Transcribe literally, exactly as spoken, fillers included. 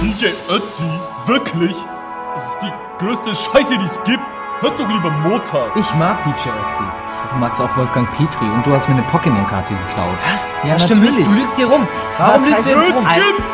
D J Ötzi? Wirklich? Das ist die größte Scheiße, die es gibt. Hört doch lieber Mozart. Ich mag D J Ötzi. Du magst auch Wolfgang Petri und du hast mir eine Pokémon-Karte geklaut. Was? Ja, Das stimmt natürlich. nicht. Du lügst hier rum. Warum Was lügst du heißt jetzt rum? Kind